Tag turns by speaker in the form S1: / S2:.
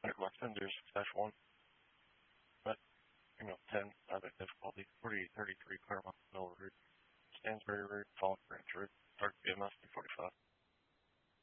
S1: 100 West Enders -1, but 10 out of difficulty, 4033 Paramount Mill Route, Stansbury Route, Fallen Branch Route, Dark BMS 245.